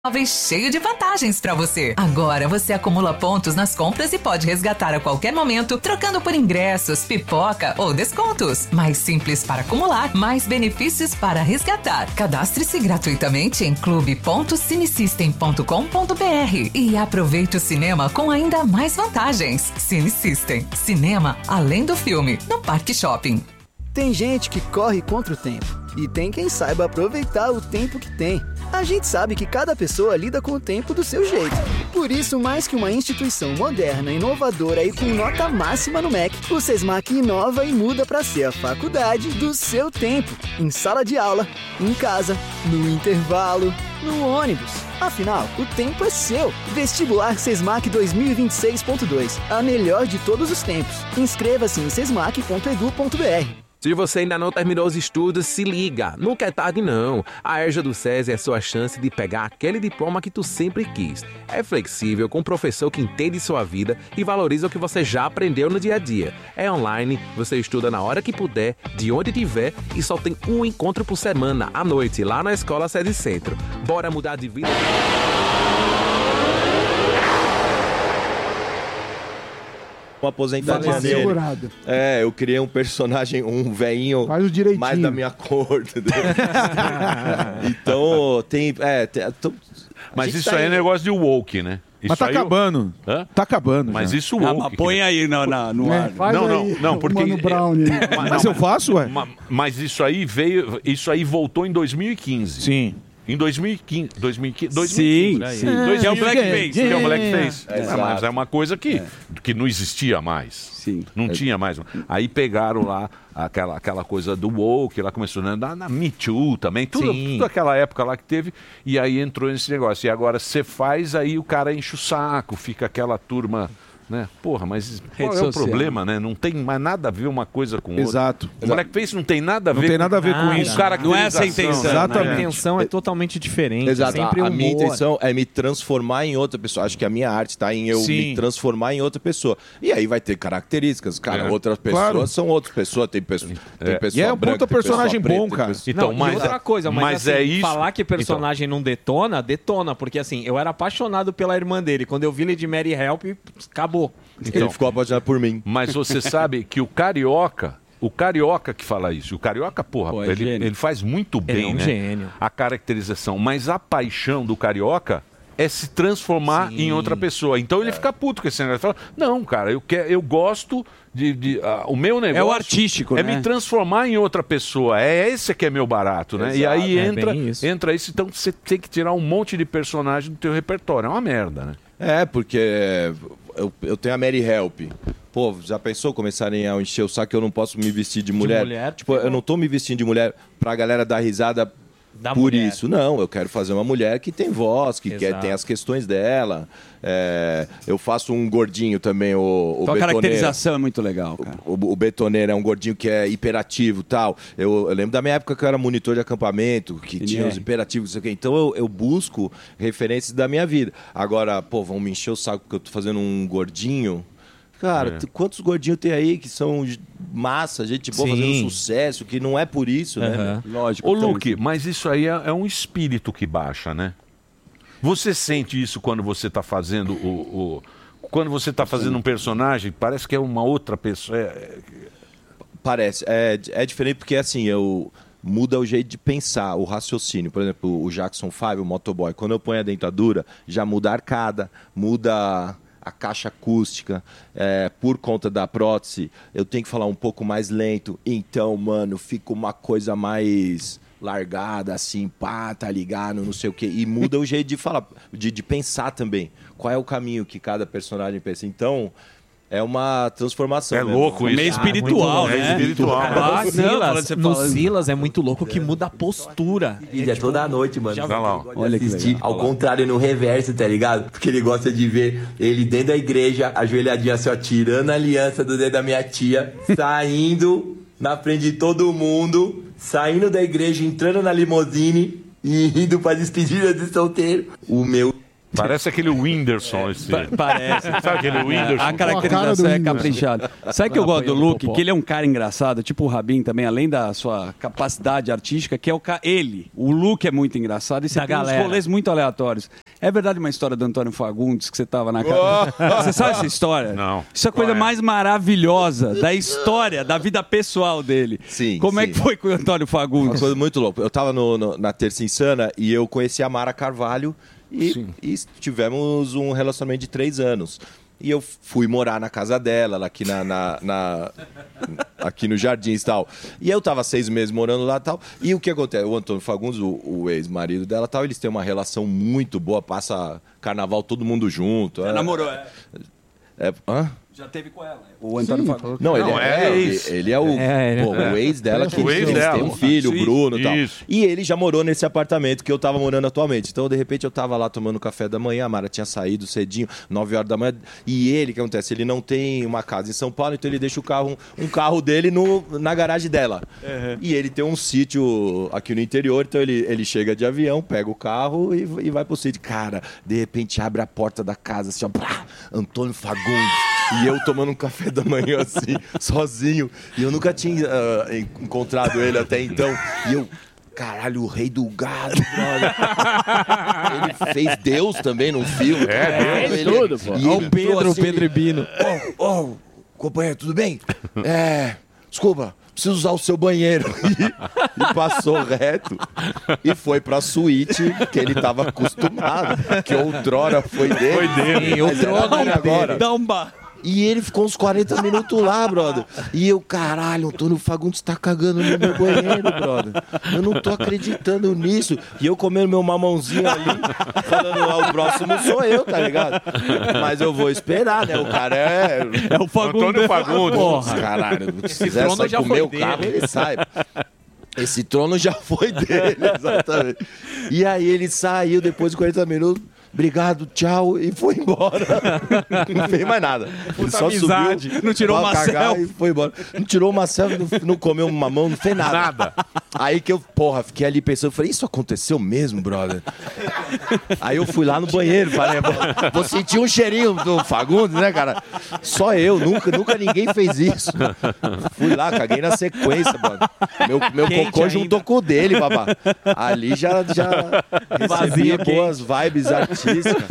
cheio de vantagens para você. Agora você acumula pontos nas compras e pode resgatar a qualquer momento, trocando por ingressos, pipoca ou descontos. Mais simples para acumular, mais benefícios para resgatar. Cadastre-se gratuitamente em clube.cinesystem.com.br e aproveite o cinema com ainda mais vantagens. Cinesystem, cinema além do filme, no Parque Shopping. Tem gente que corre contra o tempo e tem quem saiba aproveitar o tempo que tem. A gente sabe que cada pessoa lida com o tempo do seu jeito. Por isso, mais que uma instituição moderna, inovadora e com nota máxima no MEC, o SESMAC inova e muda para ser a faculdade do seu tempo. Em sala de aula, em casa, no intervalo, no ônibus. Afinal, o tempo é seu. Vestibular SESMAC 2026.2. A melhor de todos os tempos. Inscreva-se em sesmac.edu.br. Se você ainda não terminou os estudos, se liga. Nunca é tarde, não. A ERJA do SESI é a sua chance de pegar aquele diploma que tu sempre quis. É flexível, com um professor que entende sua vida e valoriza o que você já aprendeu no dia a dia. É online, você estuda na hora que puder, de onde tiver e só tem um encontro por semana, à noite, lá na Escola SESI Centro. Bora mudar de vida? Uma aposentadoria dele. Eu criei um personagem, um velhinho mais da minha cor, entendeu? Então, mas isso aí é negócio de woke, né? Mas tá acabando. Hã? Tá acabando. Mas já. isso woke. Põe aí no ar. Não, porque... Mas eu faço, ué. Mas isso aí voltou em 2015. Sim. Em 2015. Sim. Que é o blackface. Exato. Mas é uma coisa que não existia mais. Sim. Não tinha mais. Toda pegaram lá aquela coisa do woke, lá começou na Me Too também, tudo aquela época lá que teve, e aí entrou nesse negócio. E agora você faz, aí o cara enche o saco, fica aquela turma... Né? Porra, mas qual é o problema, né? Não tem mais nada a ver uma coisa com outra. Exato. O blackface não tem nada a ver, não tem nada a ver com isso. Não é essa a intenção. Exatamente. A intenção é totalmente diferente. Exato. Sempre a minha intenção é me transformar em outra pessoa. Acho que a minha arte está em eu me transformar em outra pessoa. E aí vai ter características. Cara, outras pessoas são outras pessoas. Tem pessoa e é um puta personagem bom, cara. Então, e outra coisa, mas assim, é isso. Falar que personagem não detona, porque assim, eu era apaixonado pela irmã dele. Quando eu vi Lady Mary Help, acabou. Ele ficou apaixonado por mim. Mas você sabe que o carioca que fala isso, o carioca, ele faz muito bem, né? Gênio. A caracterização, mas a paixão do carioca é se transformar em outra pessoa. Então ele fica puto com esse negócio. Fala, não, cara, eu gosto o meu negócio é o artístico, é né? me transformar em outra pessoa. É esse que é meu barato, né? Exato, e aí entra isso. Então você tem que tirar um monte de personagem do teu repertório. É uma merda, né? Porque eu tenho a Mary Help. Pô, já pensou começarem a encher o saco que eu não posso me vestir de mulher? Tipo, eu não tô me vestindo de mulher pra galera dar risada por isso. Não, eu quero fazer uma mulher que tem voz, que tem as questões dela. Eu faço um gordinho também, o Tua caracterização é muito legal, cara. O betoneiro é um gordinho que é hiperativo e tal. Eu lembro da minha época que eu era monitor de acampamento, que tinha os hiperativos, não sei o quê. Então eu busco referências da minha vida. Agora, vão me encher o saco porque eu tô fazendo um gordinho. Cara, quantos gordinhos tem aí que são massa, gente boa, fazendo sucesso, que não é por isso, né? Lógico. Ô, Luke, mas isso aí é um espírito que baixa, né? Você sente isso quando você está fazendo quando você está fazendo um personagem, parece que é uma outra pessoa. Parece. É diferente porque, assim, muda o jeito de pensar, o raciocínio. Por exemplo, o Jackson 5, o motoboy, quando eu ponho a dentadura, já muda a arcada, muda a caixa acústica, por conta da prótese, eu tenho que falar um pouco mais lento. Então, mano, fica uma coisa mais largada, assim, tá ligado, não sei o quê. E muda o jeito de falar, de pensar também. Qual é o caminho que cada personagem pensa. Então, é uma transformação. É louco isso. Meio espiritual, né? É espiritual. No Silas é muito louco que muda a postura. É toda noite, mano. Já lá. Olha que legal. Ao contrário, no reverso, tá ligado? Porque ele gosta de ver ele dentro da igreja, ajoelhadinho assim, ó, tirando a aliança do dedo da minha tia, saindo na frente de todo mundo, saindo da igreja, entrando na limousine e indo pra despedida de solteiro. O meu Parece aquele Whindersson. Parece. Sabe aquele Whindersson? A caracterização é caprichada. Sabe que eu gosto do Luke? Que ele é um cara engraçado, tipo o Rabin também, além da sua capacidade artística, que é o Luke é muito engraçado e você tem uns rolês muito aleatórios. É verdade uma história do Antônio Fagundes, que você tava na casa? Você sabe essa história? Não. Isso é a coisa mais maravilhosa da história, da vida pessoal dele. Sim. Como é que foi com o Antônio Fagundes? Uma coisa muito louca. Eu tava na Terça Insana e eu conheci a Mara Carvalho e tivemos um relacionamento de 3 anos. E eu fui morar na casa dela, aqui, aqui no Jardins e tal. E eu tava 6 meses morando lá e tal. E o que acontece? O Antônio Fagundes, o ex-marido dela tal, eles têm uma relação muito boa, passa carnaval todo mundo junto. Já namorou, hã? Já teve com ela. O Antônio Fagundes. Não, ele é o ex dela, que eles têm um filho, o Bruno e tal. E ele já morou nesse apartamento que eu tava morando atualmente. Então, de repente, eu tava lá tomando café da manhã, a Mara tinha saído cedinho, 9 horas da manhã. E ele, o que acontece? Ele não tem uma casa em São Paulo, então ele deixa um carro dele na garagem dela. Uhum. E ele tem um sítio aqui no interior, então ele chega de avião, pega o carro e vai pro sítio. Cara, de repente abre a porta da casa, assim, ó, Antônio Fagundes. E eu tomando um café da manhã assim, sozinho. E eu nunca tinha encontrado ele até então. E eu, caralho, o rei do gado, brother. Ele fez Deus também num filme. Tudo, pô. E o Pedro, assim, o Pedro e Bino. Companheiro, tudo bem? Desculpa, preciso usar o seu banheiro. E passou reto e foi pra suíte que ele tava acostumado, que outrora foi dele. Foi dele. Sim, outrora agora. Dá um bar. E ele ficou uns 40 minutos lá, brother. E eu, caralho, o Antônio Fagundes tá cagando no meu banheiro, brother. Eu não tô acreditando nisso. E eu comendo meu mamãozinho ali, falando, o próximo sou eu, tá ligado? Mas eu vou esperar, né? O cara é o Fagundes. Antônio Fagundes. Porra, caralho, se quiser sair com o meu carro, ele sai. Esse trono já foi dele, exatamente. E aí ele saiu depois de 40 minutos. Obrigado, tchau, e foi embora. Não fez mais nada. Ele só amizade. Subiu, não tirou uma selfie. E foi embora. Não tirou uma selfie, não comeu uma mamão, não fez nada. Aí que eu, fiquei ali pensando, falei, isso aconteceu mesmo, brother? Aí eu fui lá no banheiro, falei, vou sentir um cheirinho do Fagundes, né, cara? Só eu, nunca ninguém fez isso. Fui lá, caguei na sequência, brother. Meu cocô juntou com o dele, babá. Ali já recebia boas vibes artísticas.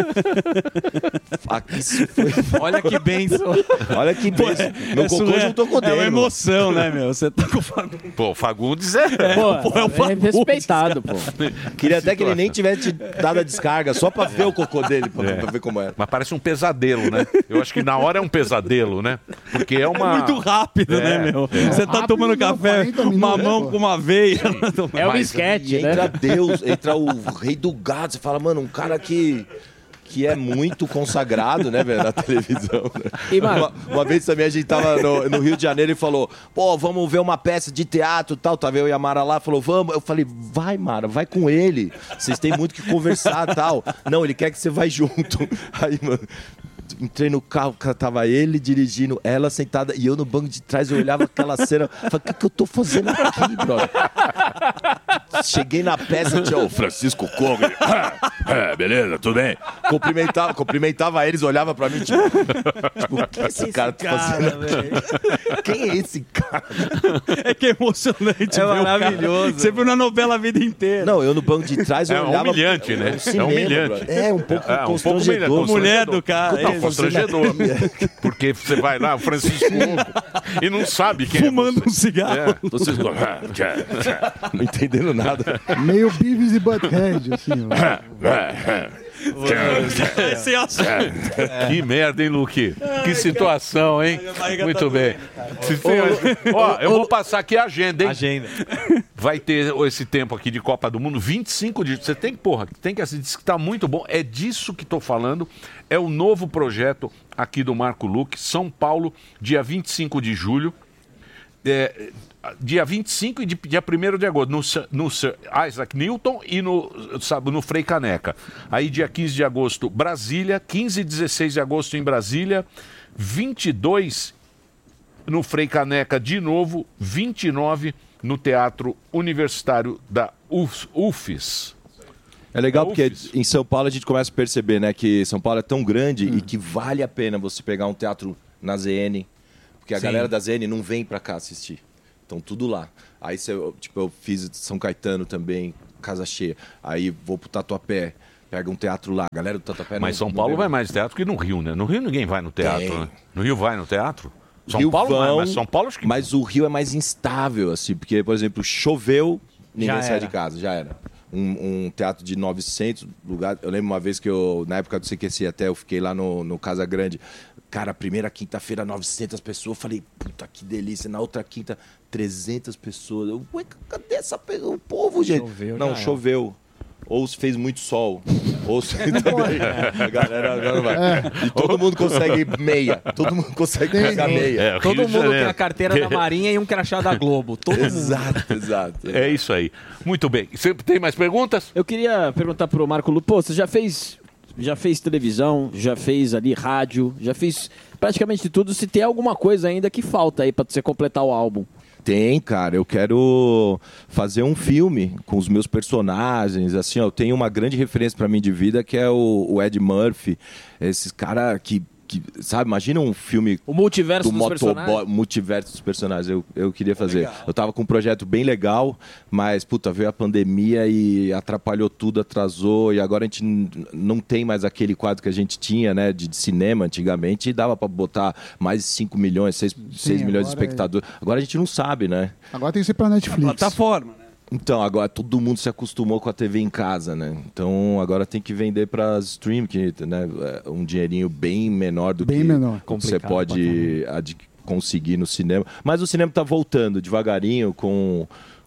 Aqui foi... Olha que benção. Olha que benção. Meu cocô juntou com o dele. É uma emoção, né, meu? Você tá com o Fagundes. Pô, o Fagundes é o Fagundes, respeitado, pô. Queria até que ele nem tivesse dado a descarga, só pra ver o cocô dele, pra ver como era. Mas parece um pesadelo, né? Eu acho que na hora é um pesadelo, né? Porque é uma... É muito rápido, né, meu? Você tá tomando café, mamão com uma veia. É um esquete, né? Entra Deus, entra o rei do gado. Você fala, mano, um cara que é muito consagrado, né, velho, na televisão. Né? E, mano... uma vez também a gente tava no Rio de Janeiro e falou, vamos ver uma peça de teatro e tal. Tava eu e a Mara lá, falou, vamos. Eu falei, vai, Mara, vai com ele. Vocês têm muito que conversar e tal. Não, ele quer que você vai junto. Aí, mano... Entrei no carro, tava ele dirigindo, ela sentada e eu no banco de trás, eu olhava aquela cena, falei, o que eu tô fazendo aqui, brother? Cheguei na peça, tinha o Francisco Cobre. Beleza, tudo bem? Cumprimentava eles, olhava pra mim, tipo, o que esse cara tá fazendo aqui? Quem é esse cara? É que é emocionante, é maravilhoso. Você viu na novela a vida inteira. Não, eu no banco de trás, eu olhava... É humilhante, né? Cinema, é humilhante. Brother. É um pouco constrangedor. Mulher do cara. Constrangedor. Porque você vai lá, o Francisco e não sabe quem fumando um cigarro. Não entendendo nada. Meio Beavis e Butthead, assim. Que merda, hein, Luque? Que situação, hein? Muito bem. Eu vou passar aqui a agenda, hein? Vai ter esse tempo aqui de Copa do Mundo, 25 de... Você tem que assistir, que tá muito bom. É disso que tô falando. É o novo projeto aqui do Marco Luque, São Paulo, dia 25 de julho. Dia 25 e dia 1º de agosto, no Sir Isaac Newton e no Frei Caneca. Aí dia 15 de agosto, Brasília, 15 e 16 de agosto em Brasília, 22 no Frei Caneca de novo, 29 no Teatro Universitário da UFES. É legal porque em São Paulo a gente começa a perceber, né, que São Paulo é tão grande e que vale a pena você pegar um teatro na ZN, porque a galera da ZN não vem pra cá assistir. Então tudo lá. Aí eu fiz São Caetano também, casa cheia. Aí vou pro Tatuapé, pega um teatro lá. A galera do Tatuapé Mas São Paulo vai mais teatro que no Rio, né? No Rio ninguém vai no teatro, né? No Rio vai no teatro? São Paulo vai, mas São Paulo acho que... Mas o Rio é mais instável, assim, porque, por exemplo, choveu, ninguém sai de casa, já era. Um teatro de 900 lugares. Eu lembro uma vez que na época do CQC até, eu fiquei lá no Casa Grande. Cara, a primeira quinta-feira, 900 pessoas. Eu falei, puta, que delícia. Na outra quinta, 300 pessoas. Ué, cadê o povo, gente? Choveu. Ou se fez muito sol. Ou se também. A galera já não vai. E todo mundo consegue meia. Todo mundo consegue pegar meia. Todo mundo tem a carteira da Marinha e um crachá da Globo. Todo mundo. Exato. É isso aí. Muito bem. Você tem mais perguntas? Eu queria perguntar pro Marco Luque. Pô, você já fez televisão, já fez ali rádio, já fez praticamente tudo. Se tem alguma coisa ainda que falta aí pra você completar o álbum. Tem, cara. Eu quero fazer um filme com os meus personagens. Assim, eu tenho uma grande referência pra mim de vida, que é o Ed Murphy. Esses caras que, sabe, imagina um filme... O multiverso dos personagens. Multiverso dos personagens. Eu queria fazer. Legal. Eu tava com um projeto bem legal, mas, puta, veio a pandemia e atrapalhou tudo, atrasou. E agora a gente não tem mais aquele quadro que a gente tinha, né, de cinema antigamente. E dava pra botar mais de 5 milhões, 6 milhões de espectadores. Agora a gente não sabe, né? Agora tem que ser pra Netflix. Plataforma, né? Então, agora todo mundo se acostumou com a TV em casa, né? Então, agora tem que vender para stream, que, né, é um dinheirinho bem menor do que você pode conseguir no cinema. Mas o cinema está voltando devagarinho, com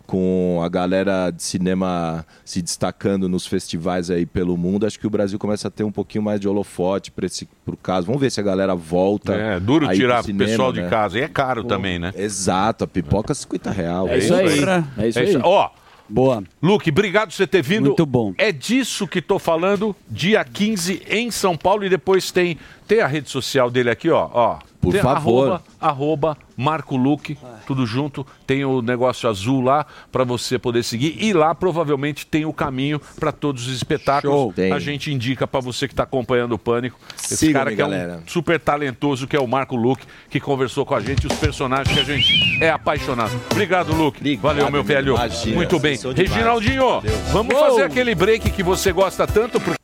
a galera de cinema se destacando nos festivais aí pelo mundo. Acho que o Brasil começa a ter um pouquinho mais de holofote pro caso. Vamos ver se a galera volta. É duro tirar o pessoal de casa. E é caro também, né? Exato, a pipoca R$50. É isso aí. É isso aí. Ó, boa. Luque, obrigado por você ter vindo. Muito bom. É disso que tô falando, dia 15 em São Paulo. E depois tem a rede social dele aqui, ó. Por favor. Arroba Marco Luque, tudo junto. Tem o negócio azul lá para você poder seguir. E lá provavelmente tem o caminho para todos os espetáculos. A gente indica para você que está acompanhando o Pânico. Esse cara que é um super talentoso, que é o Marco Luque, que conversou com a gente, os personagens que a gente é apaixonado. Obrigado, Luque. Valeu, meu velho. Imagina, muito bem. Reginaldinho, vamos fazer aquele break que você gosta tanto, porque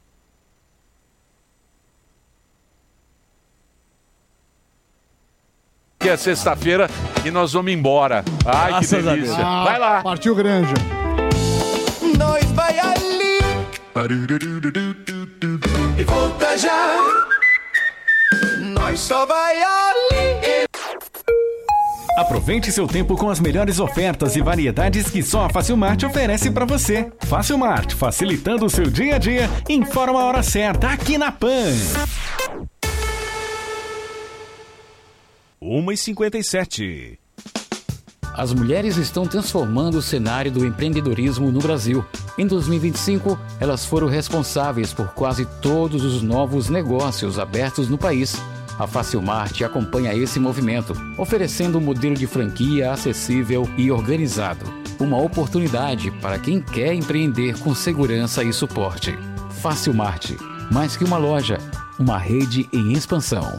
é sexta-feira e nós vamos embora. Ai, graças que delícia. Vai lá. Partiu Granja. Nós vai ali e volta já. Nós só vai ali. Aproveite seu tempo com as melhores ofertas e variedades que só a Facilmart oferece para você. Facilmart, facilitando o seu dia a dia. Informa a hora certa aqui na PAN. 1h57. As mulheres estão transformando o cenário do empreendedorismo no Brasil. Em 2025, elas foram responsáveis por quase todos os novos negócios abertos no país. A Facilmart acompanha esse movimento, oferecendo um modelo de franquia acessível e organizado. Uma oportunidade para quem quer empreender com segurança e suporte. Facilmart, mais que uma loja, uma rede em expansão.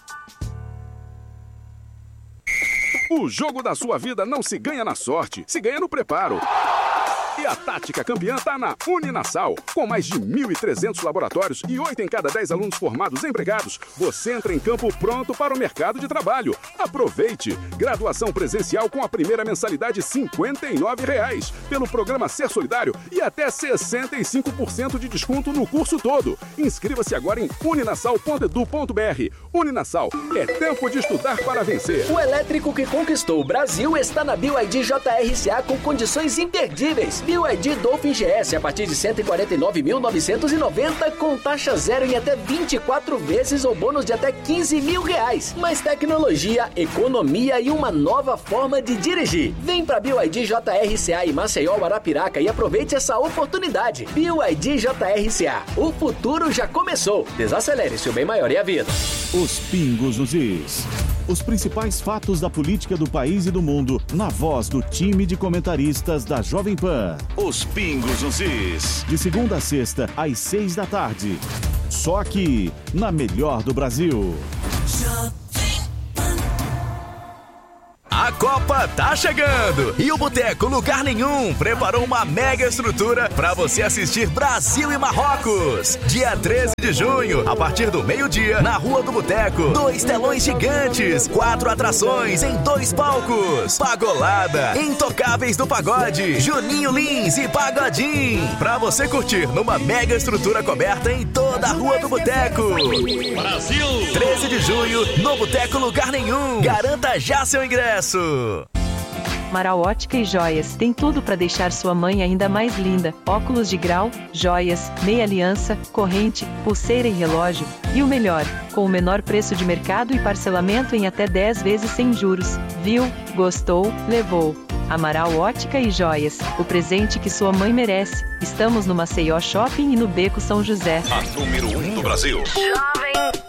O jogo da sua vida não se ganha na sorte, se ganha no preparo. E a tática campeã tá na Uninasal. Com mais de 1.300 laboratórios e 8 em cada 10 alunos formados empregados, você entra em campo pronto para o mercado de trabalho. Aproveite! Graduação presencial com a primeira mensalidade R$ 59,00 pelo programa Ser Solidário e até 65% de desconto no curso todo. Inscreva-se agora em uninasal.edu.br. Uninasal, é tempo de estudar para vencer. O elétrico que conquistou o Brasil está na BYD JRCA com condições imperdíveis. BYD Dolphin GS a partir de R$ 149.990 com taxa zero em até 24 vezes ou bônus de até R$ 15.000. Mais tecnologia, economia e uma nova forma de dirigir. Vem para BYD JRCA em Maceió, Arapiraca e aproveite essa oportunidade. BYD JRCA, o futuro já começou. Desacelere, seu bem maior e a vida. Os pingos nos is. Os principais fatos da política do país e do mundo, na voz do time de comentaristas da Jovem Pan. Os pingos nos is. De segunda a sexta, às 6 da tarde. Só aqui, na Melhor do Brasil. A Copa tá chegando e o Boteco Lugar Nenhum preparou uma mega estrutura para você assistir Brasil e Marrocos. Dia 13 de junho, a partir do meio-dia, na Rua do Boteco. 2 telões gigantes, 4 atrações em 2 palcos. Pagolada, Intocáveis do Pagode, Juninho Lins e Pagodinho. Pra você curtir numa mega estrutura coberta em toda a Rua do Boteco. Brasil! 13 de junho, no Boteco Lugar Nenhum. Garanta já seu ingresso. Amaral Ótica e Joias tem tudo para deixar sua mãe ainda mais linda. Óculos de grau, joias, meia aliança, corrente, pulseira e relógio. E o melhor, com o menor preço de mercado e parcelamento em até 10 vezes sem juros. Viu? Gostou? Levou. Amaral Ótica e Joias, o presente que sua mãe merece. Estamos no Maceió Shopping e no Beco São José. A número 1 do Brasil. Jovem